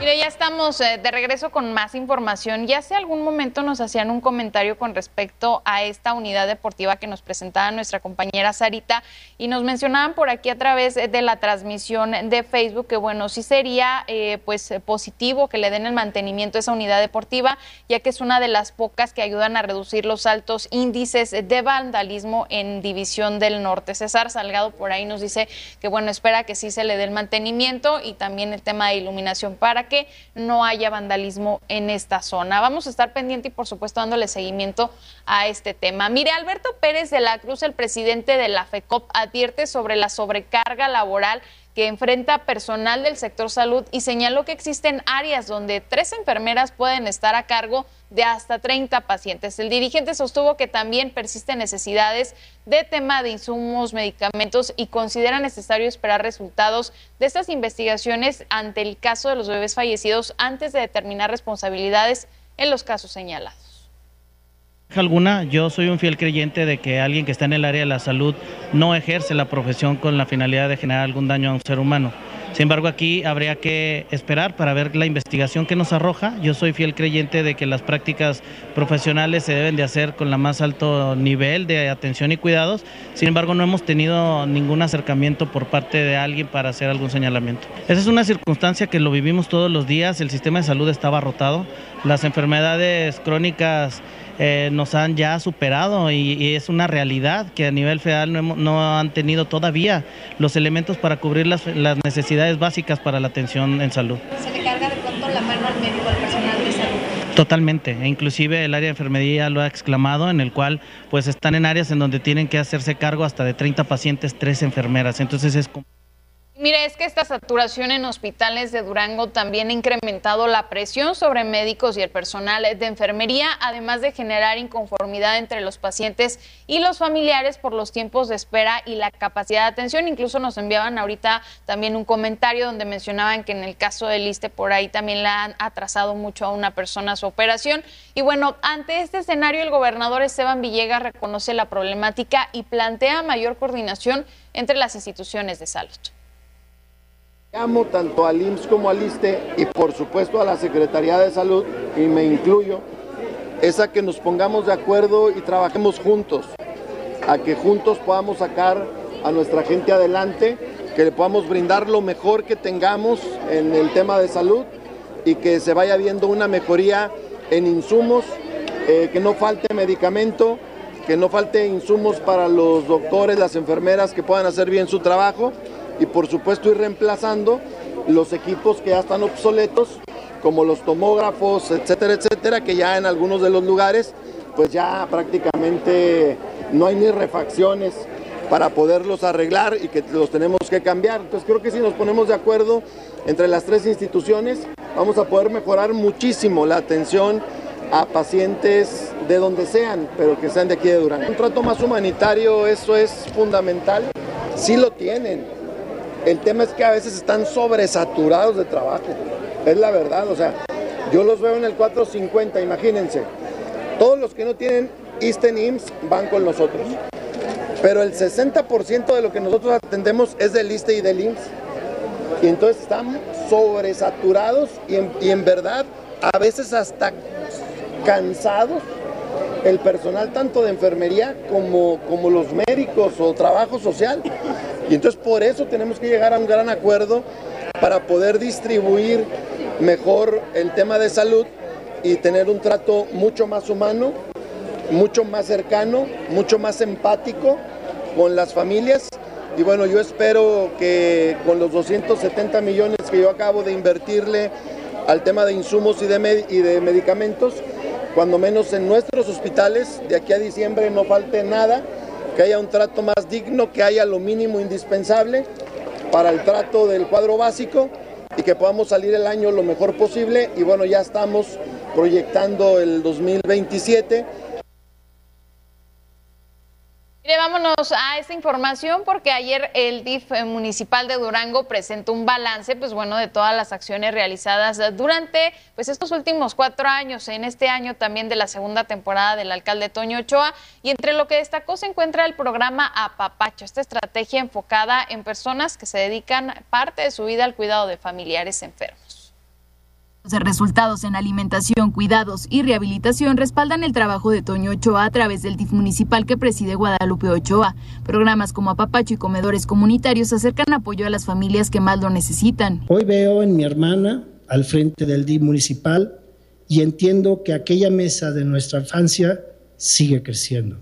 Mire, ya estamos de regreso con más información. Ya hace algún momento nos hacían un comentario con respecto a esta unidad deportiva que nos presentaba nuestra compañera Sarita y nos mencionaban por aquí a través de la transmisión de Facebook que bueno, sí sería positivo que le den el mantenimiento a esa unidad deportiva, ya que es una de las pocas que ayudan a reducir los altos índices de vandalismo en División del Norte. César Salgado por ahí nos dice que bueno, espera que sí se le dé el mantenimiento y también el tema de iluminación para que no haya vandalismo en esta zona. Vamos a estar pendiente y por supuesto dándole seguimiento a este tema. Mire, Alberto Pérez de la Cruz, el presidente de la FECOP, advierte sobre la sobrecarga laboral que enfrenta personal del sector salud y señaló que existen áreas donde 3 enfermeras pueden estar a cargo de hasta 30 pacientes. El dirigente sostuvo que también persisten necesidades de tema de insumos, medicamentos y considera necesario esperar resultados de estas investigaciones ante el caso de los bebés fallecidos antes de determinar responsabilidades en los casos señalados. Alguna, yo soy un fiel creyente de que alguien que está en el área de la salud no ejerce la profesión con la finalidad de generar algún daño a un ser humano. Sin embargo, aquí habría que esperar para ver la investigación que nos arroja. Yo soy fiel creyente de que las prácticas profesionales se deben de hacer con la más alto nivel de atención y cuidados. Sin embargo, no hemos tenido ningún acercamiento por parte de alguien para hacer algún señalamiento. Esa es una circunstancia que lo vivimos todos los días. El sistema de salud está abarrotado. Las enfermedades crónicas nos han ya superado y es una realidad que a nivel federal no han tenido todavía los elementos para cubrir las necesidades básicas para la atención en salud. ¿Se le carga de pronto la mano al médico, al personal de salud? Totalmente, e inclusive el área de enfermería lo ha exclamado, en el cual pues están en áreas en donde tienen que hacerse cargo hasta de 30 pacientes, 3 enfermeras, entonces es como... Mire, es que esta saturación en hospitales de Durango también ha incrementado la presión sobre médicos y el personal de enfermería, además de generar inconformidad entre los pacientes y los familiares por los tiempos de espera y la capacidad de atención. Incluso nos enviaban ahorita también un comentario donde mencionaban que en el caso del ISSSTE por ahí también le han atrasado mucho a una persona su operación. Y bueno, ante este escenario el gobernador Esteban Villegas reconoce la problemática y plantea mayor coordinación entre las instituciones de salud. Llamo tanto al IMSS como al ISSSTE y por supuesto a la Secretaría de Salud, y me incluyo, es a que nos pongamos de acuerdo y trabajemos juntos, a que juntos podamos sacar a nuestra gente adelante, que le podamos brindar lo mejor que tengamos en el tema de salud y que se vaya viendo una mejoría en insumos, que no falte medicamento, que no falte insumos para los doctores, las enfermeras que puedan hacer bien su trabajo. Y por supuesto ir reemplazando los equipos que ya están obsoletos, como los tomógrafos, etcétera, etcétera, que ya en algunos de los lugares pues ya prácticamente no hay ni refacciones para poderlos arreglar y que los tenemos que cambiar. Entonces creo que si nos ponemos de acuerdo entre las 3 instituciones vamos a poder mejorar muchísimo la atención a pacientes de donde sean, pero que sean de aquí de Durango. Un trato más humanitario, eso es fundamental, sí lo tienen. El tema es que a veces están sobresaturados de trabajo, es la verdad, o sea, yo los veo en el 450, imagínense, todos los que no tienen ISSSTE ni IMSS van con nosotros, pero el 60% de lo que nosotros atendemos es del ISSSTE y del IMSS, y entonces están sobresaturados y en verdad a veces hasta cansados, el personal tanto de enfermería como los médicos o trabajo social. Y entonces por eso tenemos que llegar a un gran acuerdo para poder distribuir mejor el tema de salud y tener un trato mucho más humano, mucho más cercano, mucho más empático con las familias. Y bueno, yo espero que con los 270 millones que yo acabo de invertirle al tema de insumos y de medicamentos, cuando menos en nuestros hospitales de aquí a diciembre no falte nada, que haya un trato más digno, que haya lo mínimo indispensable para el trato del cuadro básico y que podamos salir el año lo mejor posible. Y bueno, ya estamos proyectando el 2027. Mire, vámonos a esta información porque ayer el DIF municipal de Durango presentó un balance, pues bueno, de todas las acciones realizadas durante estos últimos 4 años, en este año también de la segunda temporada del alcalde Toño Ochoa, y entre lo que destacó se encuentra el programa Apapacho, esta estrategia enfocada en personas que se dedican parte de su vida al cuidado de familiares enfermos. Los resultados en alimentación, cuidados y rehabilitación respaldan el trabajo de Toño Ochoa a través del DIF municipal que preside Guadalupe Ochoa. Programas como Apapacho y comedores comunitarios acercan apoyo a las familias que más lo necesitan. Hoy veo en mi hermana al frente del DIF municipal y entiendo que aquella mesa de nuestra infancia sigue creciendo.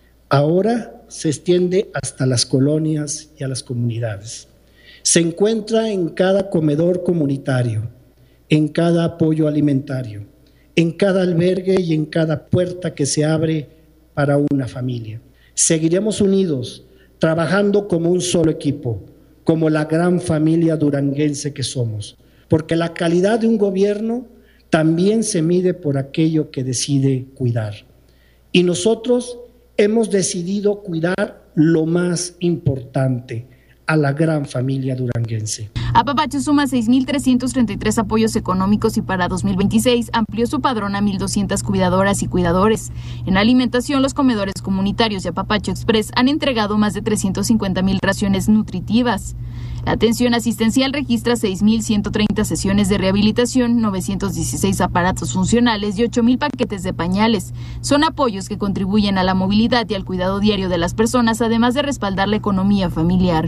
Ahora se extiende hasta las colonias y a las comunidades. Se encuentra en cada comedor comunitario, en cada apoyo alimentario, en cada albergue y en cada puerta que se abre para una familia. Seguiremos unidos, trabajando como un solo equipo, como la gran familia duranguense que somos, porque la calidad de un gobierno también se mide por aquello que decide cuidar. Y nosotros hemos decidido cuidar lo más importante, a la gran familia duranguense. Apapacho suma 6,333 apoyos económicos y para 2026 amplió su padrón a 1,200 cuidadoras y cuidadores. En alimentación, los comedores comunitarios de Apapacho Express han entregado más de 350,000 raciones nutritivas. La atención asistencial registra 6,130 sesiones de rehabilitación, 916 aparatos funcionales y 8,000 paquetes de pañales. Son apoyos que contribuyen a la movilidad y al cuidado diario de las personas, además de respaldar la economía familiar.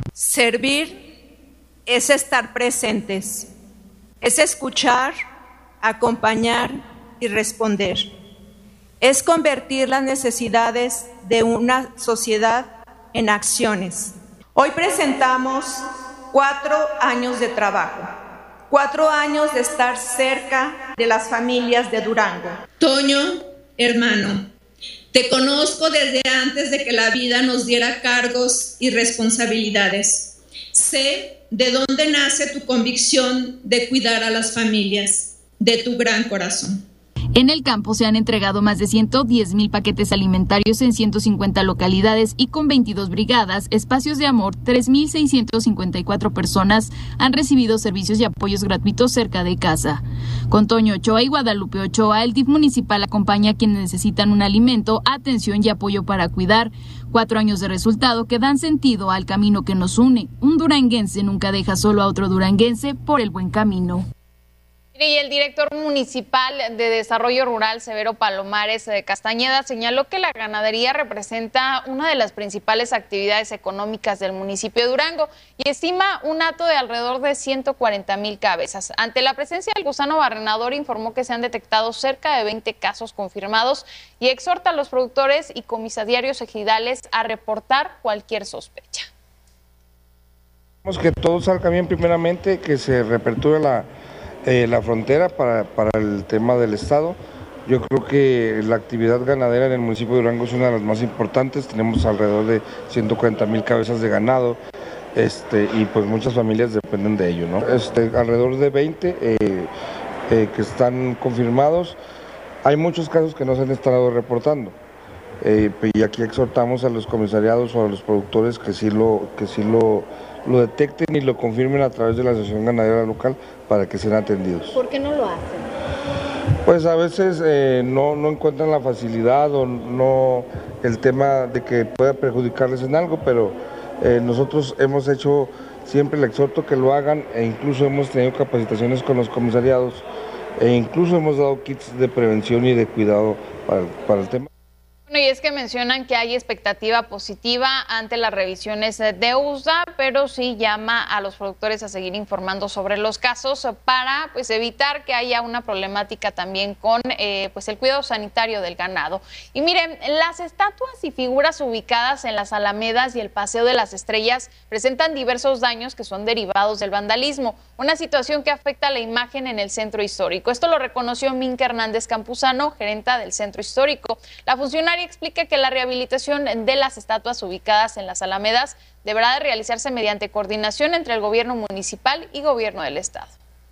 Servir es estar presentes, es escuchar, acompañar y responder. Es convertir las necesidades de una sociedad en acciones. Hoy presentamos 4 años de trabajo, 4 años de estar cerca de las familias de Durango. Toño, hermano, te conozco desde antes de que la vida nos diera cargos y responsabilidades. Sé de dónde nace tu convicción de cuidar a las familias, de tu gran corazón. En el campo se han entregado más de 110,000 paquetes alimentarios en 150 localidades y con 22 brigadas, espacios de amor, 3,654 personas han recibido servicios y apoyos gratuitos cerca de casa. Con Toño Ochoa y Guadalupe Ochoa, el DIF municipal acompaña a quienes necesitan un alimento, atención y apoyo para cuidar. 4 años de resultado que dan sentido al camino que nos une. Un duranguense nunca deja solo a otro duranguense por el buen camino. Y el director municipal de Desarrollo Rural, Severo Palomares de Castañeda, señaló que la ganadería representa una de las principales actividades económicas del municipio de Durango y estima un hato de alrededor de 140,000 cabezas. Ante la presencia del gusano barrenador, informó que se han detectado cerca de 20 casos confirmados y exhorta a los productores y comisarios ejidales a reportar cualquier sospecha. Que todo salga bien primeramente, que se reaperture la frontera para el tema del estado. Yo creo que la actividad ganadera en el municipio de Durango es una de las más importantes. Tenemos alrededor de 140,000 cabezas de ganado y pues muchas familias dependen de ello, ¿no? Alrededor de 20 que están confirmados. Hay muchos casos que no se han estado reportando y aquí exhortamos a los comisariados o a los productores que sí lo detecten y lo confirmen a través de la Asociación Ganadera Local para que sean atendidos. ¿Por qué no lo hacen? Pues a veces no encuentran la facilidad o no el tema de que pueda perjudicarles en algo, pero nosotros hemos hecho siempre el exhorto que lo hagan e incluso hemos tenido capacitaciones con los comisariados e incluso hemos dado kits de prevención y de cuidado para el tema. Bueno, y es que mencionan que hay expectativa positiva ante las revisiones de USDA, pero sí llama a los productores a seguir informando sobre los casos para pues evitar que haya una problemática también con pues el cuidado sanitario del ganado. Y miren, las estatuas y figuras ubicadas en las alamedas y el Paseo de las Estrellas presentan diversos daños que son derivados del vandalismo, una situación que afecta la imagen en el centro histórico. Esto lo reconoció Minka Hernández Campuzano, gerenta del centro histórico. La funcionaria explica que la rehabilitación de las estatuas ubicadas en las alamedas deberá de realizarse mediante coordinación entre el gobierno municipal y gobierno del estado.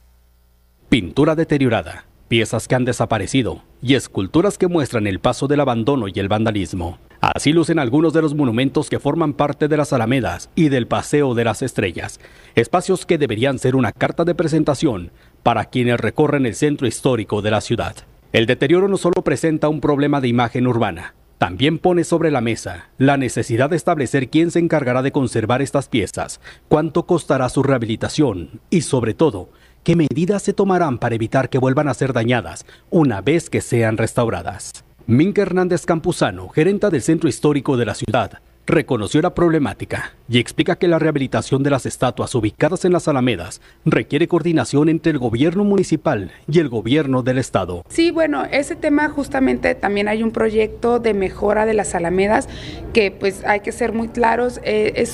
Pintura deteriorada, piezas que han desaparecido y esculturas que muestran el paso del abandono y el vandalismo. Así lucen algunos de los monumentos que forman parte de las alamedas y del Paseo de las Estrellas, espacios que deberían ser una carta de presentación para quienes recorren el centro histórico de la ciudad. El deterioro no solo presenta un problema de imagen urbana, también pone sobre la mesa la necesidad de establecer quién se encargará de conservar estas piezas, cuánto costará su rehabilitación y, sobre todo, ¿qué medidas se tomarán para evitar que vuelvan a ser dañadas una vez que sean restauradas? Minka Hernández Campuzano, gerenta del Centro Histórico de la ciudad, reconoció la problemática y explica que la rehabilitación de las estatuas ubicadas en las alamedas requiere coordinación entre el gobierno municipal y el gobierno del estado. Sí, bueno, ese tema justamente también hay un proyecto de mejora de las alamedas que pues hay que ser muy claros,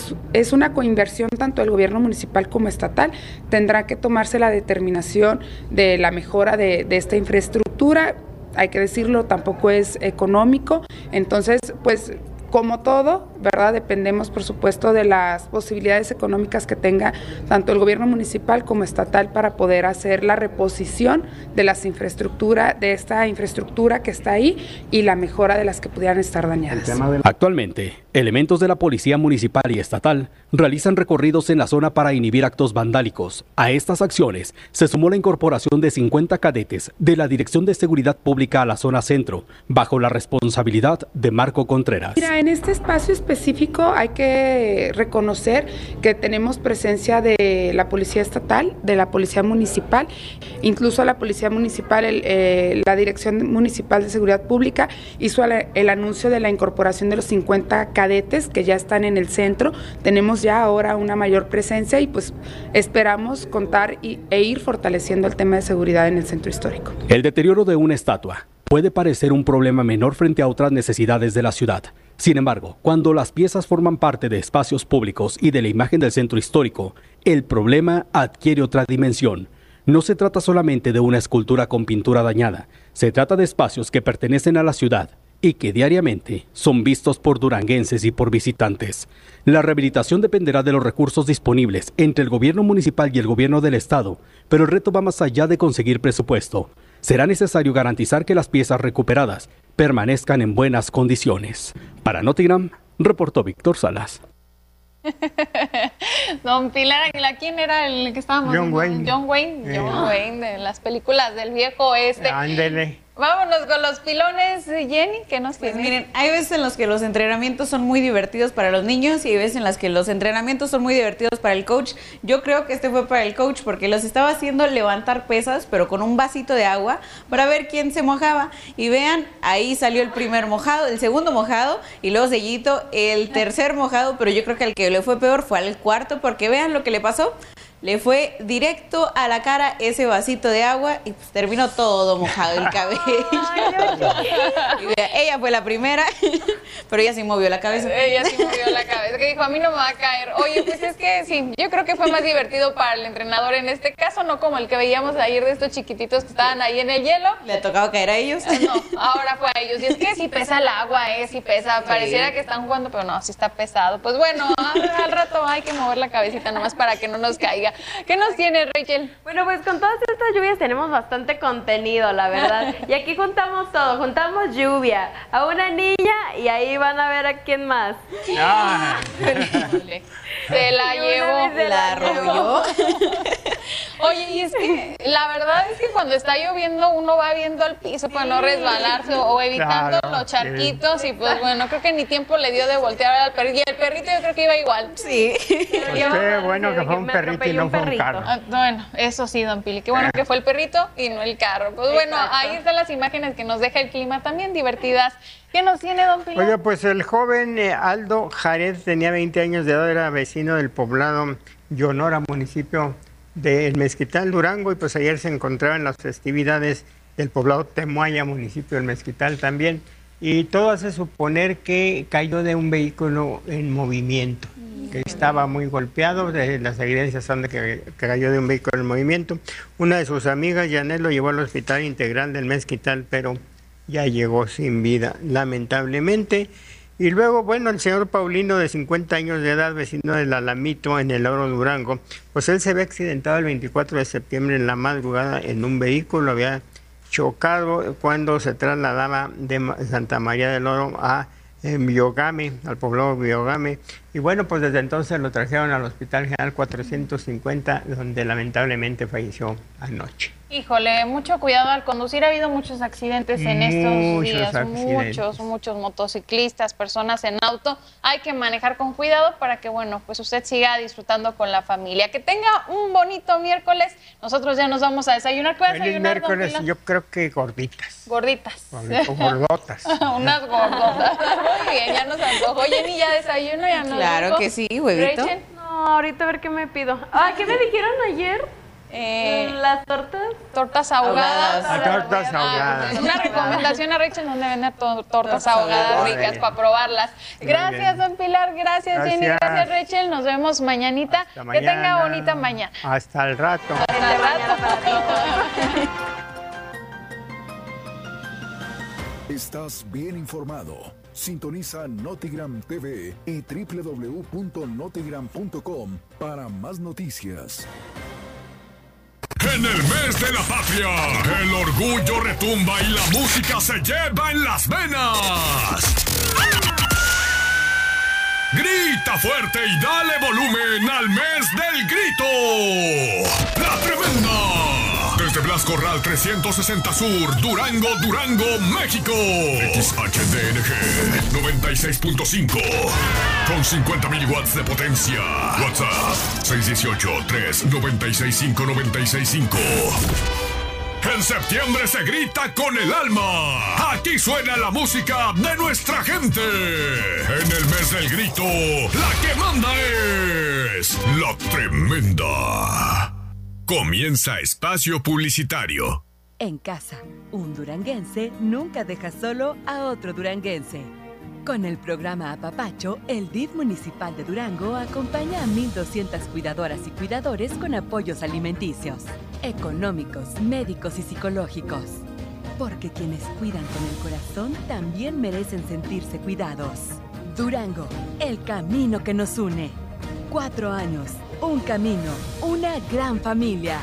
es una coinversión tanto del gobierno municipal como estatal, tendrá que tomarse la determinación de la mejora de esta infraestructura, hay que decirlo, tampoco es económico, entonces pues como todo, ¿verdad? Dependemos, por supuesto, de las posibilidades económicas que tenga tanto el gobierno municipal como estatal para poder hacer la reposición de las infraestructuras, de esta infraestructura que está ahí y la mejora de las que pudieran estar dañadas. Actualmente, elementos de la Policía Municipal y Estatal realizan recorridos en la zona para inhibir actos vandálicos. A estas acciones se sumó la incorporación de 50 cadetes de la Dirección de Seguridad Pública a la zona centro, bajo la responsabilidad de Marco Contreras. Mira, en este espacio específico hay que reconocer que tenemos presencia de la Policía Estatal, de la Policía Municipal, incluso la Policía Municipal, la Dirección Municipal de Seguridad Pública hizo el anuncio de la incorporación de los 50 cadetes que ya están en el centro. Tenemos ya ahora una mayor presencia y pues esperamos contar e ir fortaleciendo el tema de seguridad en el centro histórico. El deterioro de una estatua puede parecer un problema menor frente a otras necesidades de la ciudad. Sin embargo, cuando las piezas forman parte de espacios públicos y de la imagen del centro histórico, el problema adquiere otra dimensión. No se trata solamente de una escultura con pintura dañada, se trata de espacios que pertenecen a la ciudad y que diariamente son vistos por duranguenses y por visitantes. La rehabilitación dependerá de los recursos disponibles entre el gobierno municipal y el gobierno del estado, pero el reto va más allá de conseguir presupuesto. Será necesario garantizar que las piezas recuperadas permanezcan en buenas condiciones. Para Notigram, reportó Víctor Salas. Don Pilar Aguilar, ¿quién era el que estábamos John Wayne. John Wayne, de las películas del viejo oeste. Ándele. Vámonos con los pilones, Jenny, ¿qué nos tiene? Pues miren, hay veces en los que los entrenamientos son muy divertidos para los niños y hay veces en las que los entrenamientos son muy divertidos para el coach. Yo creo que este fue para el coach porque los estaba haciendo levantar pesas, pero con un vasito de agua para ver quién se mojaba. Y vean, ahí salió el primer mojado, el segundo mojado y luego seguidito el tercer mojado, pero yo creo que el que le fue peor fue al cuarto porque vean lo que le pasó. Le fue directo a la cara ese vasito de agua y pues terminó todo mojado el cabello. Y vea, ella fue la primera, pero ella sí movió la cabeza. Ella sí movió la cabeza, que dijo, a mí no me va a caer. Oye, pues es que sí, yo creo que fue más divertido para el entrenador en este caso, no como el que veíamos ayer de estos chiquititos que estaban ahí en el hielo. ¿Le ha tocado caer a ellos? No, ahora fue a ellos. Y es que sí pesa el agua, sí pesa. Pareciera que están jugando, pero no, sí está pesado. Pues bueno, al rato hay que mover la cabecita nomás para que no nos caiga. ¿Qué nos tiene, Rachel? Bueno, pues con todas estas lluvias tenemos bastante contenido, la verdad. Y aquí juntamos todo, juntamos lluvia, a una niña y ahí van a ver a quién más. Se la llevó. La arrolló. Oye, y es que la verdad es que cuando está lloviendo uno va viendo al piso para no resbalarse o evitando los charquitos y pues bueno, creo que ni tiempo le dio de voltear al perrito. Y el perrito yo creo que iba igual. Sí. Pues qué bueno que fue un perrito y no fue un carro. Bueno, eso sí, don Pili, qué bueno que fue el perrito y no el carro. Pues bueno, ahí están las imágenes que nos deja el clima también divertidas. ¿Qué nos tiene, don Pili? Oye, pues el joven Aldo Jared tenía 20 años de edad, era vecino del poblado Yonora, municipio del Mezquital, Durango, y pues ayer se encontraba en las festividades del poblado Temuaya, municipio del Mezquital también, y todo hace suponer que cayó de un vehículo en movimiento, que estaba muy golpeado. Las evidencias son de que cayó de un vehículo en movimiento. Una de sus amigas, Janet, lo llevó al Hospital Integral del Mezquital, pero ya llegó sin vida, lamentablemente. Y luego, bueno, el señor Paulino, de 50 años de edad, vecino del Alamito, en el Oro Durango, pues él se ve accidentado el 24 de septiembre en la madrugada en un vehículo, había chocado cuando se trasladaba de Santa María del Oro a Biogame, al poblado Biogame, Y bueno, pues desde entonces lo trajeron al Hospital General 450, donde lamentablemente falleció anoche. Híjole, mucho cuidado al conducir. Ha habido muchos accidentes en estos días. Muchos motociclistas, personas en auto. Hay que manejar con cuidado para que, bueno, pues usted siga disfrutando con la familia. Que tenga un bonito miércoles. Nosotros ya nos vamos a desayunar. ¿Qué va a desayunar, miércoles, yo creo que gorditas. Gorditas. O gordotas. Unas gordotas. Muy bien, ya nos antojó. Jenny, ¿ya desayuno? ¿Ya no? Claro que sí, huevito. ¿Rachel? No, ahorita a ver qué me pido. ¿Qué me dijeron ayer? Las tortas ahogadas. Tortas ahogadas. Una recomendación a Rachel donde vender tortas ahogadas ricas para probarlas. Gracias, don Pilar. Gracias, Jenny. Gracias, Rachel. Nos vemos mañanita. Hasta que mañana. tenga bonita mañana. Hasta el rato. Hasta el rato. Estás bien informado. Sintoniza Notigram TV y www.notigram.com para más noticias. En el mes de la patria, el orgullo retumba y la música se lleva en las venas. Grita fuerte y dale volumen al mes del grito. La Tremenda. Desde Blasco Corral 360 Sur, Durango, México. XHDNG 96.5 con 50 miliwatts de potencia. WhatsApp 618-396-5965. En septiembre se grita con el alma. Aquí suena la música de nuestra gente. En el mes del grito, la que manda es La Tremenda. Comienza espacio publicitario. En casa, un duranguense nunca deja solo a otro duranguense. Con el programa Apapacho, el DIF municipal de Durango acompaña a 1,200 cuidadoras y cuidadores con apoyos alimenticios, económicos, médicos y psicológicos. Porque quienes cuidan con el corazón también merecen sentirse cuidados. Durango, el camino que nos une. 4 años, un camino, una gran familia.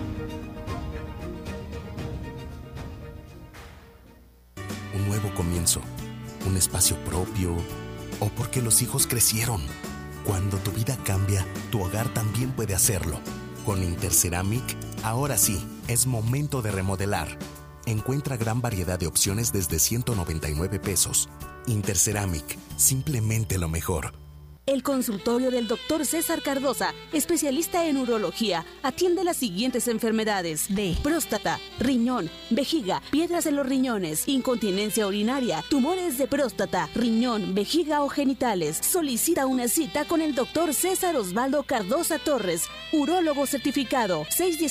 Un nuevo comienzo, un espacio propio, o porque los hijos crecieron. Cuando tu vida cambia, tu hogar también puede hacerlo. Con Interceramic, ahora sí, es momento de remodelar. Encuentra gran variedad de opciones desde 199 pesos. Interceramic, simplemente lo mejor. El consultorio del Dr. César Cardosa, especialista en urología, atiende las siguientes enfermedades de próstata, riñón, vejiga, piedras en los riñones, incontinencia urinaria, tumores de próstata, riñón, vejiga o genitales. Solicita una cita con el Dr. César Osvaldo Cardosa Torres, urólogo certificado,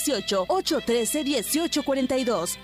618-813-1842.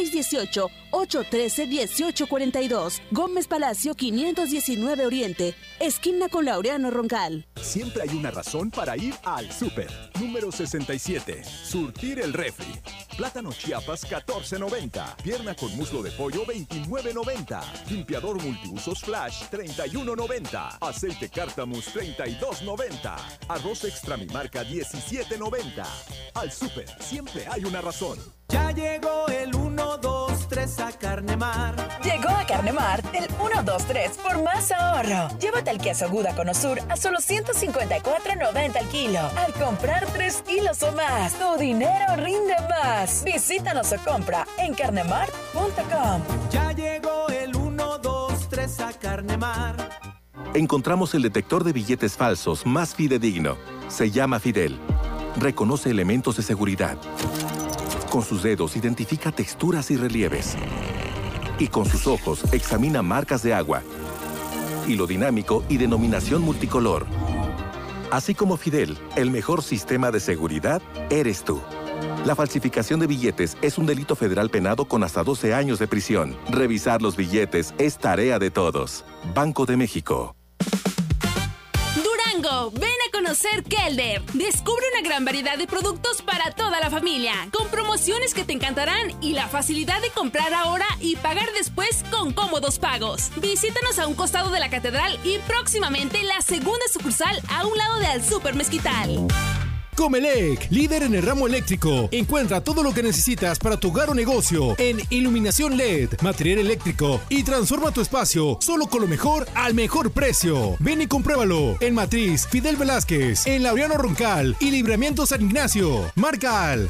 618-813-1842. Gómez Palacio 519 Oriente, esquina con Laureano Roncal. Siempre hay una razón para ir al súper. Número 67. Surtir el refri. Plátano Chiapas 14.90. Pierna con muslo de pollo 29.90. Limpiador multiusos Flash 31.90. Aceite Cártamus 32.90. Arroz extra mi marca 17.90. Al súper siempre hay una razón. Ya llegó el 1, 2, 3 a Carnemar. Llegó a Carnemar el 1, 2, 3 por más ahorro. Llévate el queso Gouda con Osur a solo $154.90 al kilo. Al comprar 3 kilos o más, tu dinero rinde más. Visítanos o compra en carnemar.com. Ya llegó el 1, 2, 3 a Carnemar. Encontramos el detector de billetes falsos más fidedigno. Se llama Fidel. Reconoce elementos de seguridad. Con sus dedos identifica texturas y relieves. Y con sus ojos examina marcas de agua. Hilo dinámico y denominación multicolor. Así como Fidel, el mejor sistema de seguridad eres tú. La falsificación de billetes es un delito federal penado con hasta 12 años de prisión. Revisar los billetes es tarea de todos. Banco de México. Durango, ven a conocer Kelder. Descubre una gran variedad de productos para toda la familia, con promociones que te encantarán y la facilidad de comprar ahora y pagar después con cómodos pagos. Visítanos a un costado de la catedral y próximamente la segunda sucursal a un lado de Al Super Mezquital. Comelec, líder en el ramo eléctrico. Encuentra todo lo que necesitas para tu hogar o negocio en iluminación LED, material eléctrico y transforma tu espacio solo con lo mejor al mejor precio. Ven y compruébalo en Matriz Fidel Velázquez, en Laureano Roncal y Libramiento San Ignacio. Marca al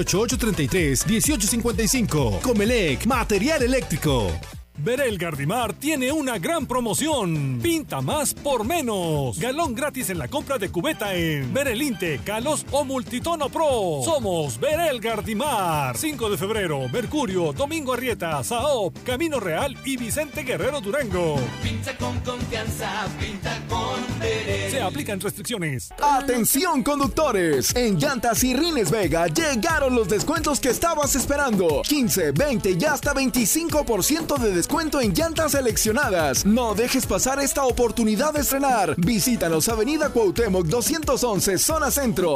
618-833-1855. Comelec, material eléctrico. Berel Gardimar tiene una gran promoción. Pinta más por menos. Galón gratis en la compra de cubeta en Berelinte, Calos o Multitono Pro. Somos Berel Gardimar. 5 de febrero, Mercurio, Domingo Arrieta, Saop, Camino Real y Vicente Guerrero Durango. Pinta con confianza, pinta con Berel. Se aplican restricciones. ¡Atención, conductores! En Llantas y Rines Vega llegaron los descuentos que estabas esperando. 15, 20 y hasta 25% de descuento en llantas seleccionadas. No dejes pasar esta oportunidad de estrenar. Visítanos Avenida Cuauhtémoc 211, Zona Centro,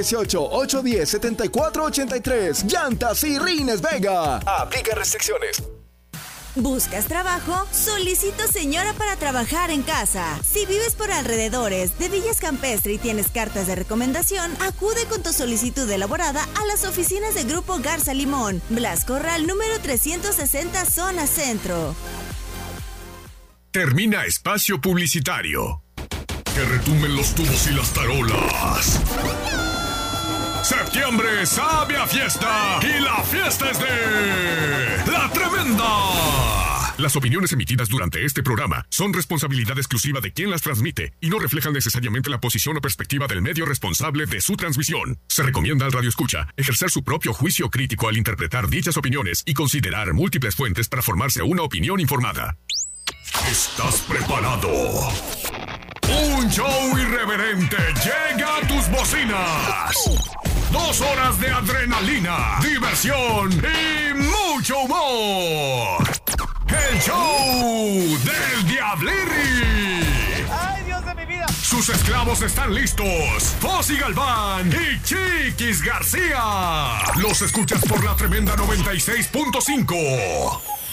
618-810-7483. Llantas y Rines Vega. Aplica restricciones. ¿Buscas trabajo? Solicito señora para trabajar en casa. Si vives por alrededores de Villas Campestre y tienes cartas de recomendación, acude con tu solicitud elaborada a las oficinas de Grupo Garza Limón, Blas Corral, número 360, Zona Centro. Termina espacio publicitario. Que retumben los tubos y las tarolas. Septiembre sabe a fiesta y la fiesta es de La Tremenda. Las opiniones emitidas durante este programa son responsabilidad exclusiva de quien las transmite y no reflejan necesariamente la posición o perspectiva del medio responsable de su transmisión. Se recomienda al radioescucha ejercer su propio juicio crítico al interpretar dichas opiniones y considerar múltiples fuentes para formarse una opinión informada. ¿Estás preparado? Un show irreverente llega a tus bocinas. 2 horas de adrenalina, diversión y mucho humor. El show del Diablirri. ¡Ay, Dios de mi vida! Sus esclavos están listos. Fossi Galván y Chiquis García. Los escuchas por La Tremenda 96.5.